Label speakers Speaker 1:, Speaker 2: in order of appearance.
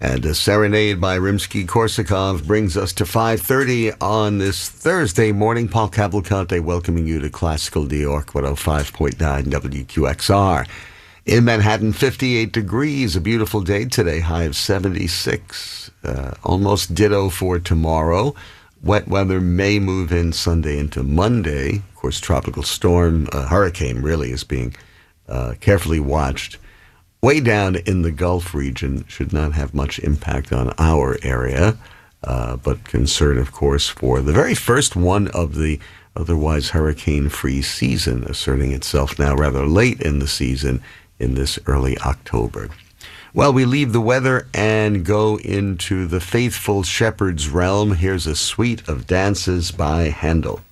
Speaker 1: And a Serenade by Rimsky-Korsakov brings us to 5:30 on this Thursday morning. Paul Cavalcante welcoming you to Classical New York 105.9 WQXR. In Manhattan, 58 degrees, a beautiful day today, high of 76. Almost ditto for tomorrow. Wet weather may move in Sunday into Monday. Of course, tropical storm, hurricane really is being carefully watched. Way down in the Gulf region, should not have much impact on our area, but concern, of course, for the very first one of the otherwise hurricane-free season, asserting itself now rather late in the season in this early October. Well, we leave the weather and go into the faithful shepherd's realm. Here's a suite of dances by Handel.